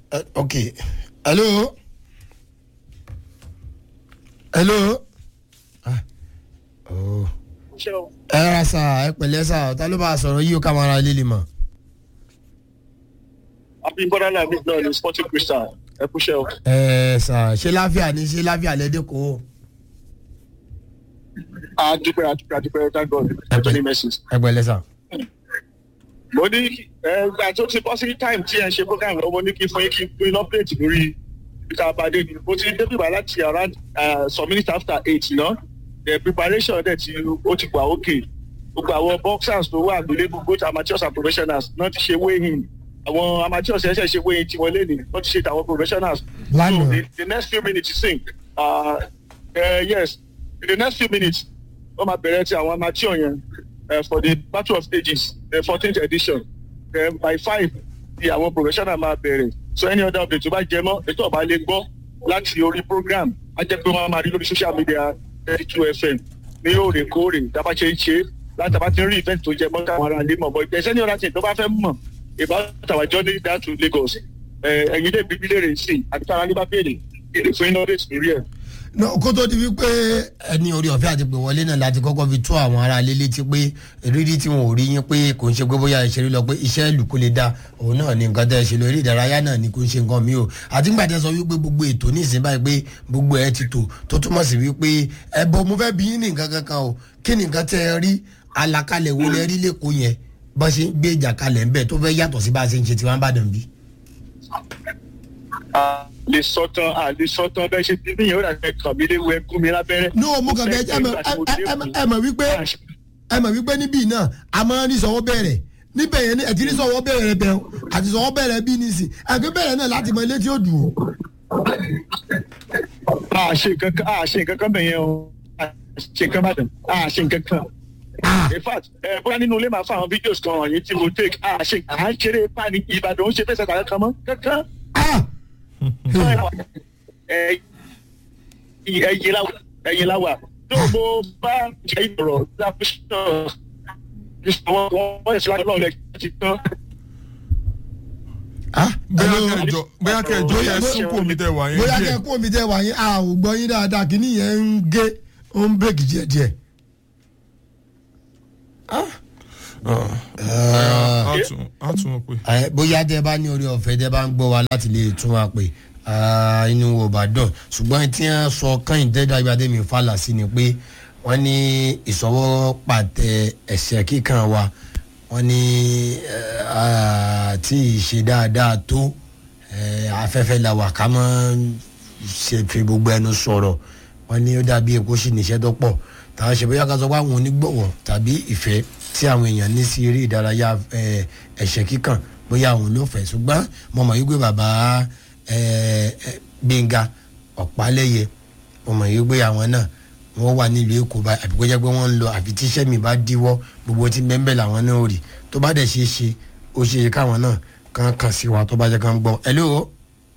Okay. Hello. Hello. Oh. Ẹ ra sà ẹ pẹ̀lẹ́ sà ta ló bá sọ̀rọ̀ yìí ó ká máa ra lílì mọ̀. Abímbọ́lá làbí náà ní Sporting Crystal ẹ kú ṣẹ́ o. Sà ṣé láfíà ni ṣé láfíà lẹ́dẹ̀kọ́. Adúpẹ́ thank God ẹjọ́ ní message. Ẹ pẹ̀lẹ́ sà. Mo ní ìgbà tó ti bọ́ sí time tí ẹ ń ṣe program lọ́wọ́ ní kí n fún yín kí n fún yín update lórí Peter Abade ni mo ti débí bá láti around some minutes after 8 you know? The preparation dẹ̀ ti ó ti gbà okay gbogbo àwọn boxers tó wà available both amateurs and professionals náà ti ṣe weigh-in àwọn amateurs ẹ̀ṣẹ̀ ṣe weigh-in tiwọn lẹ́nu wọ́n ti ṣe tàwọn professionals. So the next few minutes you sing yes in the next few minutes wọ́n máa bẹ̀rẹ̀ ti àwọn amateur yẹn for the battle of stages the 14th edition then by 5 di àwọn professional máa bẹ̀rẹ̀ so any other update tó bá jẹ mọ́ ètò ọ̀bá lè gbọ́ láti orí program á jẹ́ pé wọ́n máa rí lórí social media 32 FM ní òrèkóòrè dábàá ṣe ń ṣe látàbá ti ń rí event tó jẹ mọ́ káwọn ará lè mọ̀ bọ́ ìgbésẹ̀ ní ọ̀rá tí tó bá fẹ́ mọ̀ about our journey down to Lagos ẹ̀yin lè bíbí lè rè sí àti tára ní bá béèrè èdè fún iná rèé lórí ẹ̀. kó tó di wípé ẹni orí ọ̀fẹ́ àti pé wọlé náà láti kọ́kọ́ fi tó àwọn ará ilé létí pé rírí tí wọn ò rí yín pé kò ń ṣe pé bóyá ìṣeré lọ pé iṣẹ́ ìlú kò lè dá òun náà ní nǹkan tẹ́ ẹ ṣe lórí ìdárayá náà ni kò ń ṣe nǹkan mi o àti nígbà tẹ́ sọ wípé gbogbo ètò ní ìsìn báyìí pé gbogbo ẹ ti tò tó túmọ̀ sí wípé ẹ bọ mo fẹ́ bí yín ní nǹkan kankan o kí ni nǹkan tẹ́ ẹ rí àlàkalẹ̀ wo lẹ rí lẹ́kọ̀ọ́ yẹn bá ṣe ń gbé ìjà kalẹ̀ ń bẹ̀ tó fẹ́ yàtọ̀ sí bá a ṣe ń ṣe tiwọn bá dàn bí. lè sọtàn bẹ́ẹ̀ ṣe bí mi yẹn ó dàgbẹ́ kàn mí léwu ẹkún mi lábẹ́rẹ́. no mo kàn bẹ ẹ mọ̀ wípé níbí náà a máa ń rí sọ̀wọ́ bẹ̀rẹ̀ níbẹ̀ yẹn ẹ ti rí sọ̀wọ́ bẹ̀rẹ̀ bẹ̀ àti sọ̀wọ́ bẹ̀rẹ̀ bí ní sìn ẹgbẹ́ bẹ̀rẹ̀ náà láti mọ ilé tí ó dùn ó. a ṣe nǹkan kan bẹ̀yẹn o a ṣe nǹkan bàdàn a ṣe nǹkan kan. In fact bóyá nínú ilé máa fa àwọn videos kan wọ̀nyí tí mo take à ń ṣeré pani Ìbàdàn ó ṣe fẹsẹ̀ kankan mọ́ kankan. ẹ̀yin láwà tó mo bá jẹ́ ìdọ̀rọ̀ lápẹ́sọ̀ wọ́n ẹ̀sìn láti ọlọ́run ẹ̀ ti tán. bóyá kẹjọ yẹn súnkù omi tẹ wà yẹn díẹ̀. bóyá kẹkú omi tẹ wà yẹn a ò gbọ́ yín dáadáa kí ni yẹn ń gé ó ń bírèkì díẹ̀díẹ̀. a tún wọn pé. bóyá tẹ bá ní orí ọ̀fẹ́ tẹ bá ń gbọ́ wa láti lè tún wa pè inú wo bá dùn ṣùgbọ́n tí wọ́n sọ kẹ́yìn tẹ́jà ìgbàdé mi fàlà sí ni pé wọ́n ní ìsọwọ́ pàtẹ ẹ̀sẹ̀ kíkan wa wọ́n ní tí ì ṣe dáadáa tó afẹ́fẹ́ la wà ká mọ́ ṣe fi gbogbo ẹnu sọ̀rọ̀ wọ́n ní ó dàbí èkó sì níṣẹ́ tó pọ̀ táwọn ṣe bóyá ká sọ pé àwọn onígbọ̀wọ̀ tàbí ìfẹ́ tí àwọn èèyàn ní sí eré ìdárayá ẹ̀sẹ̀ kíkan bóyá àwọn ló fẹ́ ṣùgbọ́n mo mọ̀ yí pé bàbá Gbénga Ọ̀pálẹ́yẹ mo mọ̀ yí pé àwọn náà wọ́n wà nílùú Èkó báyìí àbí kó jẹ́ pé wọ́n ń lọ àbí tíṣẹ́ mi bá díwọ́ gbogbo tí bẹ́ẹ̀ làwọn náà rí tó bá dẹ̀ ṣe é ṣe ó ṣe é káwọn náà kàn sí wa tó bá jẹ́ kàn gbọ́. hello.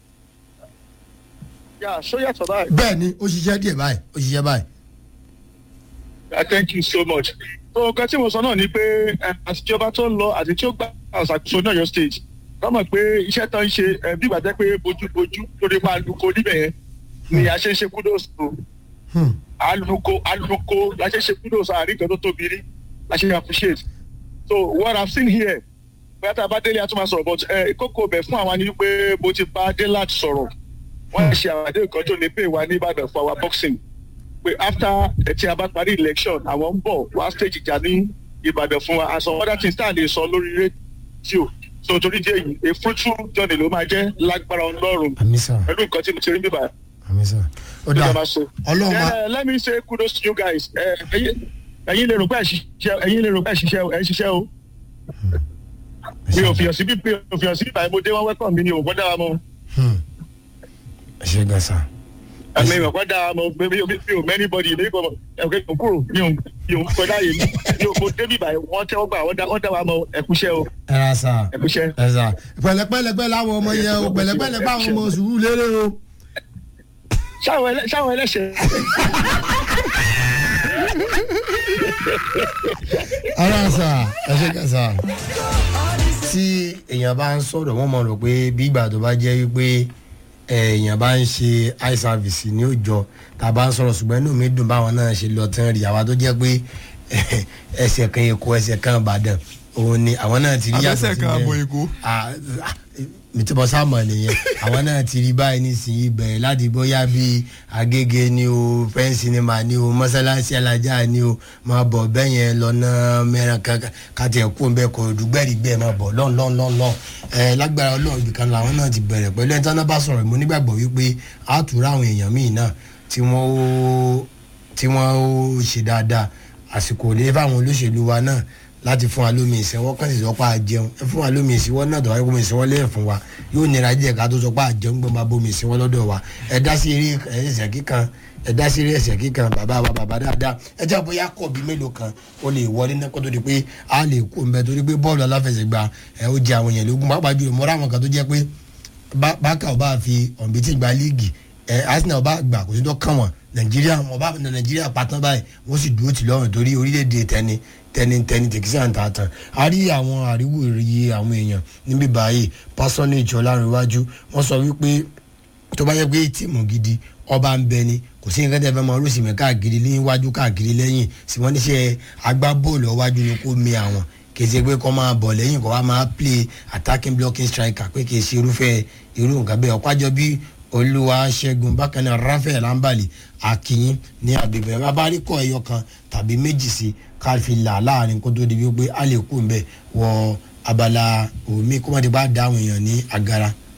ṣóyàtọ̀ báyìí. bẹ́ẹ̀ ni ó ṣiṣẹ́ díẹ̀ báyìí ó ṣiṣẹ́ báyìí. Thank you so much. So nǹkan tí mo sọ náà ni pé àtijọba tó ń lọ àti tí ó gbà àṣàkóso náà yọ stage wọ́n mọ̀ pé iṣẹ́ tó ń ṣe bí ìgbà jẹ́ pé bójúbójú lórí máa luko níbẹ̀ yẹn ni a ṣe ń ṣe kudos o. aluko la ṣe ń ṣe kudos àárín kan tó tóbi rí la ṣe ń appreciate. So what I've seen here bóyá tá a bá délé a tún máa sọ̀rọ̀ but kókó bẹ̀ fún àwọn ni wípé mo ti bá dé láti sọ̀rọ̀ wọ́n ṣe àwàdé nǹkan tó lè pè wá ní Ìbàdàn for our boxing pé after tí a bá parí election àwọn ń bọ̀ wá stage ìjà ní Ìbàdàn fún wa and some other things tá a lè sọ lórí rédíò so torí díẹ̀ yìí a fruitful journey ló máa jẹ́ lágbára Ọlọ́run pẹ̀lú nǹkan tí mo ti rí bíbá. ó dà Ọlọ́run máa. let me say kudos to you guys ẹ̀yin lè rò pé ẹ̀ ṣiṣẹ́ o mi ò fìyàn sí bíbá mo dé wọn welcome mi ni ò gbọ́dọ̀ wa mọ́. ẹ ṣe gan sa. àmì ìwọ̀n dá ọmọ mi ò mẹ́nibọ́dì ilé ìgbọ̀mọ̀ ẹ̀kọ́ ìkúrò mi ò kọjá yìí mi ò mo débi báyìí wọ́n tẹ́wọ́ gbà wọ́n dá wa mọ ẹ̀kúṣẹ́ o. ẹ ra sa ẹ̀kúṣẹ́. ẹ sa pẹ̀lẹ́pẹ̀lẹ́ láwọn ọmọ yẹn o pẹ̀lẹ́pẹ̀lẹ́ bá àwọn ọmọ sùúrù lérè o. ṣáwọn ẹlẹ́ṣẹ̀. ara sa ẹ ṣe kẹsà. tí èèyàn bá ń sọ̀rọ̀ wọ́n mọ̀ rò pé bí ìgbà tó bá jẹ́ wípé èèyàn bá ń ṣe eye service ní òòjọ́ tá a bá ń sọ̀rọ̀ ṣùgbọ́n inú mi dùn báwọn náà ṣe lọ tán rí àwa tó jẹ́ pé ẹsẹ̀ kan Èkó ẹsẹ̀ kan Ìbàdàn òun ni àwọn náà ti rí àbẹ́sẹ̀ kan àbọ̀ Èkó. mi tí mo sáàmọ̀ nìyẹn àwọn náà ti rí báyìí nísìnyí bẹ̀rẹ̀ láti bóyá bíi Agége ni o Pen Cinema ni o Mọ́sálásí Alájà ni o máa bọ̀ bẹ́ẹ̀ yẹn lọ́nà mẹ́rin kàtẹ́ ẹ̀kú ń bẹ́ kọ̀ dùgbẹ́rìgbẹ́ máa bọ̀ lọ́n lágbára Ọlọ́run ibìkan làwọn náà ti bẹ̀rẹ̀ pẹ̀lú ẹni tí wọ́n bá sọ̀rọ̀ mo nígbàgbọ́ wípé àtúrà àwọn èèyàn míì náà tí wọ́n ó ṣe dáadáa àsìkò lè fáwọn olóṣèlú wa náà láti fún wa lómi ìsẹ́wọ́ kàn sì sọ pé àjẹun ẹ fún wa lómi ìsẹ́wọ́ náà tó wáyé kó mi ìsẹ́wọ́ lẹ́yìn fún wa yóò nira díẹ̀ ká tó sọ pé àjẹun gbọ́n máa bómi ìsẹ́wọ́ lọ́dọ̀ wa ẹ dá sí eré ẹsẹ̀ kíkan bàbá wa bàbá dáadáa ẹ jẹ́ bóyá kọ̀ bí mélòó kan ó lè wọlé náà kó tó di pé a lè kó mbẹ torí pé bọ́ọ̀lù aláfẹsẹ̀gbá ó jẹ àwọn èèyàn lógún pàápàá jùlọ mọ́ra àwọn kan tó jẹ́ pé bákà ọba fi ọ̀nbítì gba líìgì Arsenal ọba gbà kò sí tó kàn wọ́n Nàìjíríà pàtàn báyìí wọ́n sì dúró tì lọ́rùn torí orílẹ̀-èdè tẹni tẹkísà ń ta tán a rí àwọn àríwòye àwọn èèyàn níbí báyìí Personage Ọlárẹ̀wájú wọ́n sọ wípé tó bá yẹ pé tíìmù gidi ọba ń bẹ ni kò sí nǹkan tẹ́ fẹ́ mọ oríṣi mi káàkiri níwájú káàkiri lẹ́yìn sì wọ́n níṣẹ́ agbábọ́ọ̀lù ọwájú ni kò mi àwọn kì í ṣe pé kọ́ máa bọ̀ lẹ́yìn kọ́ wá máa play attacking blocking striker pé kì í ṣe irú nǹkan bẹ́ẹ̀ ọ̀pájọ́ bí Olúwaṣẹ́gun bákan náà Raphael Ambali Akinyin ní agbègbè abáríkọ̀ ẹyọ kan tàbí méjì sí ká fi là láàrin kó tó di wípé a lè kú ń bẹ̀ wọ abala omi kó má ti bá dá àwọn èèyàn ní agara.